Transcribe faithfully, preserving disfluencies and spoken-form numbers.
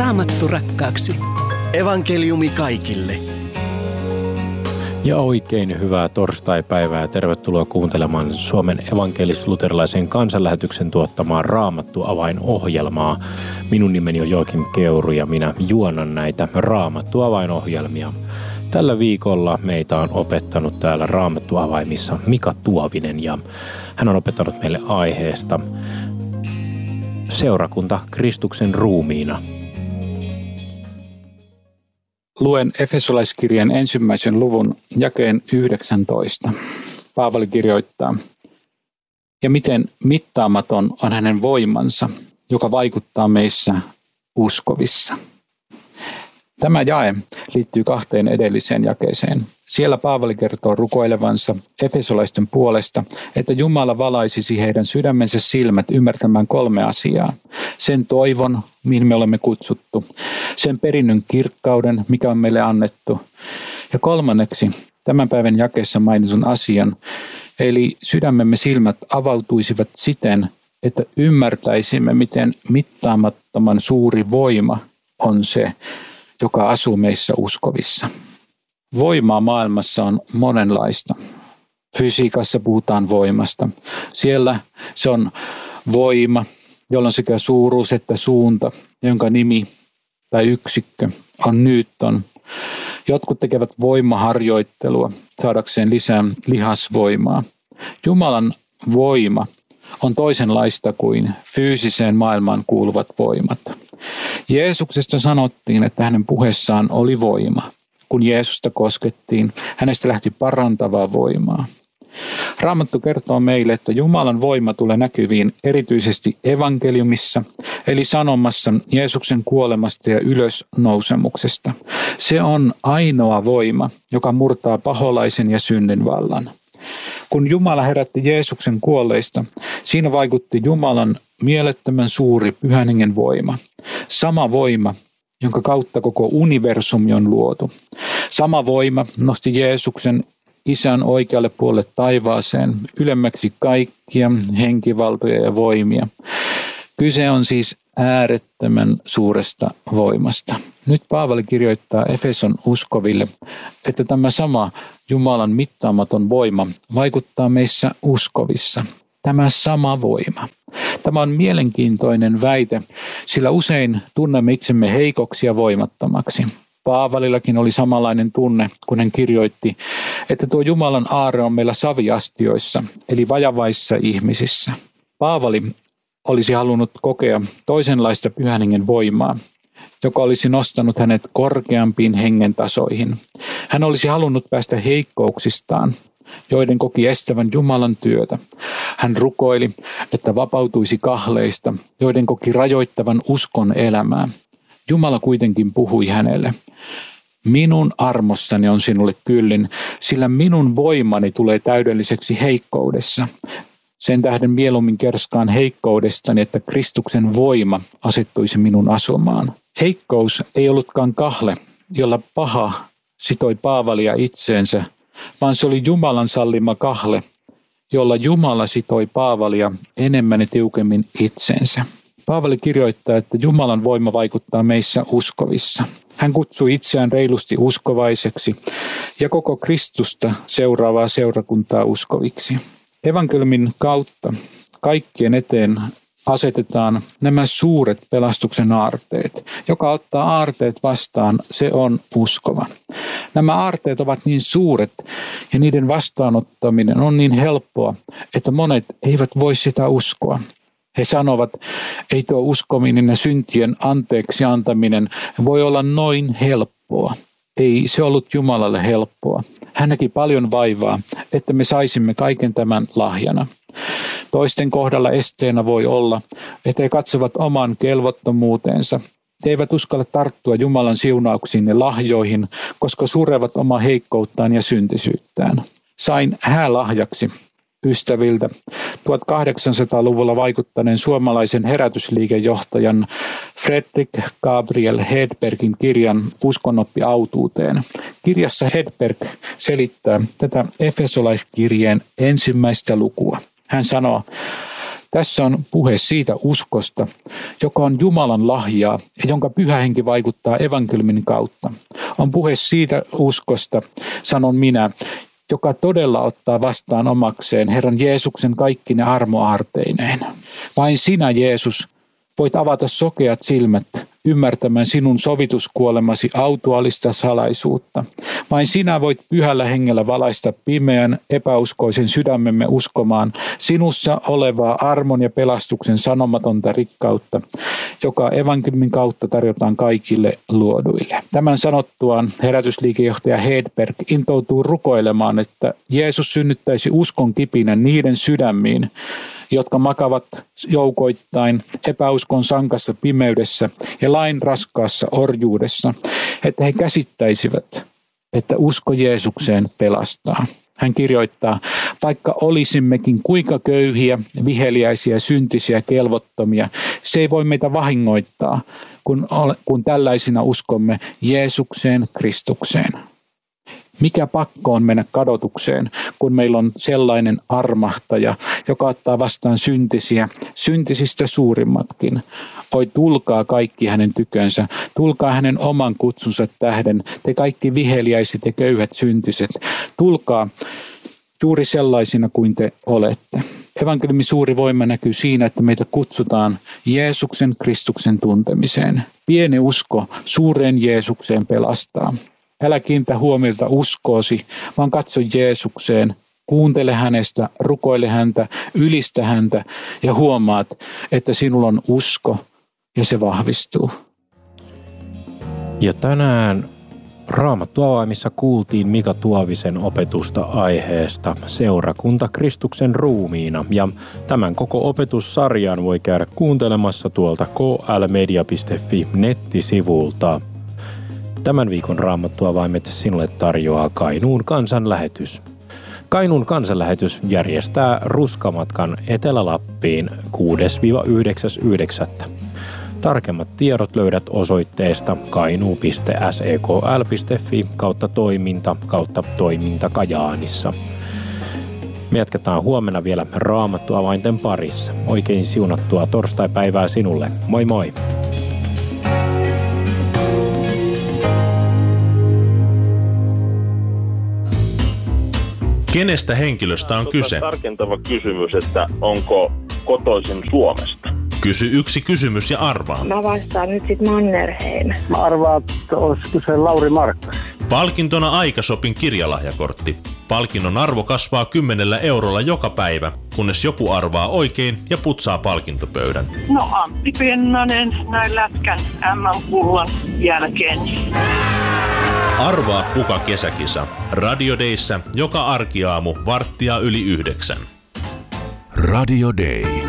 Raamattu rakkaaksi. Evankeliumi kaikille. Ja oikein hyvää torstaipäivää ja tervetuloa kuuntelemaan Suomen evankelis-luterilaisen kansanlähetyksen tuottamaa Raamattu-avainohjelmaa. Minun nimeni on Joakim Keuru ja minä juonan näitä Raamattu-avainohjelmia. Tällä viikolla meitä on opettanut täällä Raamattu-avaimissa Mika Tuovinen ja hän on opettanut meille aiheesta seurakunta Kristuksen ruumiina. Luen Efesolaiskirjeen ensimmäisen luvun jakeen yhdeksäntoista. Paavali kirjoittaa, ja miten mittaamaton on hänen voimansa, joka vaikuttaa meissä uskovissa. Tämä jae liittyy kahteen edelliseen jakeeseen. Siellä Paavali kertoo rukoilevansa efesolaisten puolesta, että Jumala valaisisi heidän sydämensä silmät ymmärtämään kolme asiaa. Sen toivon, mihin me olemme kutsuttu, sen perinnön kirkkauden, mikä on meille annettu, ja kolmanneksi tämän päivän jakeessa mainitun asian, eli sydämemme silmät avautuisivat siten, että ymmärtäisimme, miten mittaamattoman suuri voima on se, joka asuu meissä uskovissa. Voimaa maailmassa on monenlaista. Fysiikassa puhutaan voimasta. Siellä se on voima, jolla on sekä suuruus että suunta, jonka nimi tai yksikkö on Newton. Jotkut tekevät voimaharjoittelua saadakseen lisää lihasvoimaa. Jumalan voima on toisenlaista kuin fyysiseen maailmaan kuuluvat voimat. Jeesuksesta sanottiin, että hänen puheessaan oli voima. Kun Jeesusta koskettiin, hänestä lähti parantavaa voimaa. Raamattu kertoo meille, että Jumalan voima tulee näkyviin erityisesti evankeliumissa, eli sanomassa Jeesuksen kuolemasta ja ylösnousemuksesta. Se on ainoa voima, joka murtaa paholaisen ja synnin vallan. Kun Jumala herätti Jeesuksen kuolleista, siinä vaikutti Jumalan mielettömän suuri Pyhän Hengen voima. Sama voima, jonka kautta koko universumi on luotu. Sama voima nosti Jeesuksen Isän oikealle puolelle taivaaseen, ylemmäksi kaikkia henkivaltoja ja voimia. Kyse on siis äärettömän suuresta voimasta. Nyt Paavali kirjoittaa Efeson uskoville, että tämä sama Jumalan mittaamaton voima vaikuttaa meissä uskovissa. Tämä sama voima. Tämä on mielenkiintoinen väite, sillä usein tunnemme itsemme heikoksi ja voimattomaksi. Paavalillakin oli samanlainen tunne, kun hän kirjoitti, että tuo Jumalan aarre on meillä saviastioissa, eli vajavaissa ihmisissä. Paavali olisi halunnut kokea toisenlaista Pyhän Hengen voimaa, joka olisi nostanut hänet korkeampiin hengen tasoihin. Hän olisi halunnut päästä heikkouksistaan, joiden koki estävän Jumalan työtä. Hän rukoili, että vapautuisi kahleista, joiden koki rajoittavan uskon elämää. Jumala kuitenkin puhui hänelle, minun armossani on sinulle kyllin, sillä minun voimani tulee täydelliseksi heikkoudessa. Sen tähden mieluummin kerskaan heikkoudestani, että Kristuksen voima asettuisi minun asumaan. Heikkous ei ollutkaan kahle, jolla paha sitoi Paavalia itseensä, vaan se oli Jumalan sallima kahle, jolla Jumala sitoi Paavalia enemmän ja tiukemmin itseensä. Paavali kirjoittaa, että Jumalan voima vaikuttaa meissä uskovissa. Hän kutsui itseään reilusti uskovaiseksi ja koko Kristusta seuraavaa seurakuntaa uskoviksi. Evankeliumin kautta kaikkien eteen asetetaan nämä suuret pelastuksen aarteet. Joka ottaa aarteet vastaan, se on uskova. Nämä aarteet ovat niin suuret ja niiden vastaanottaminen on niin helppoa, että monet eivät voi sitä uskoa. He sanovat, ei tuo uskominen ja syntien anteeksi antaminen voi olla noin helppoa. Ei se ollut Jumalalle helppoa. Hän näki paljon vaivaa, että me saisimme kaiken tämän lahjana. Toisten kohdalla esteenä voi olla, että he katsovat oman kelvottomuutensa. He eivät uskalla tarttua Jumalan siunauksiin ja lahjoihin, koska surevat omaa heikkouttaan ja syntisyyttään. Sain häälahjaksi ystäviltä tuhatkahdeksansataaluvulla vaikuttaneen suomalaisen herätysliikejohtajan Fredrik Gabriel Hedbergin kirjan Uskonoppi autuuteen. Kirjassa Hedberg selittää tätä Efesolaiskirjeen ensimmäistä lukua. Hän sanoo, Tässä on puhe siitä uskosta, joka on Jumalan lahjaa ja jonka Pyhä Henki vaikuttaa evankeliumin kautta. On puhe siitä uskosta, sanon minä, joka todella ottaa vastaan omakseen Herran Jeesuksen kaikkine armoaarteineen. Vain sinä, Jeesus, voit avata sokeat silmät ymmärtämään sinun sovituskuolemasi autuaalista salaisuutta. Vain sinä voit Pyhällä Hengellä valaista pimeän, epäuskoisen sydämemme uskomaan sinussa olevaa armon ja pelastuksen sanomatonta rikkautta, joka evankeliumin kautta tarjotaan kaikille luoduille. Tämän sanottuaan herätysliikejohtaja Hedberg intoutuu rukoilemaan, että Jeesus synnyttäisi uskon kipinän niiden sydämiin, jotka makavat joukoittain epäuskon sankassa pimeydessä ja lain raskaassa orjuudessa, että he käsittäisivät, että usko Jeesukseen pelastaa. Hän kirjoittaa, vaikka olisimmekin kuinka köyhiä, viheliäisiä, syntisiä, kelvottomia, se ei voi meitä vahingoittaa, kun, kun tällaisina uskomme Jeesukseen Kristukseen. Mikä pakko on mennä kadotukseen, kun meillä on sellainen armahtaja, joka ottaa vastaan syntisiä, syntisistä suurimmatkin. Oi, tulkaa kaikki hänen tykönsä, tulkaa hänen oman kutsunsa tähden, te kaikki viheliäiset ja köyhät syntiset, tulkaa juuri sellaisina kuin te olette. Evankeliumin suuri voima näkyy siinä, että meitä kutsutaan Jeesuksen Kristuksen tuntemiseen. Pieni usko suureen Jeesukseen pelastaa. Älä kiinnitä huomiota uskoosi, vaan katso Jeesukseen, kuuntele hänestä, rukoile häntä, ylistä häntä ja huomaat, että sinulla on usko ja se vahvistuu. Ja tänään Raamattuavaimissa kuultiin Mika Tuovisen opetusta aiheesta Seurakunta Kristuksen ruumiina, ja tämän koko opetussarjan voi käydä kuuntelemassa tuolta k l media piste f i nettisivulta. Tämän viikon Raamattuavaimet sinulle tarjoaa Kainuun kansanlähetys. Kainuun kansanlähetys järjestää ruskamatkan Etelä-Lappiin kuudes yhdeksäs yhdeksättä Tarkemmat tiedot löydät osoitteesta kainuu piste s e k l piste f i kautta toiminta kautta toiminta Kajaanissa. Me jatketaan huomenna vielä Raamattuavainten parissa. Oikein siunattua torstaipäivää sinulle. Moi moi! Kenestä henkilöstä on kyse? Tarkentava kysymys, että onko kotoisin Suomesta? Kysy yksi kysymys ja arvaa. Mä vastaan nyt sit Mannerheim. Mä arvaan, että olisiko se Lauri Markkas. Palkintona Aikashopin kirjalahjakortti. Palkinnon arvo kasvaa kymmenellä eurolla joka päivä, kunnes joku arvaa oikein ja putsaa palkintopöydän. No Antti Pennanen näin lätkän äm äm-pullan jälkeen. Arvaa kuka kesäkisa. Radio Dayssä joka arkiaamu varttia yli yhdeksän. Radio Day.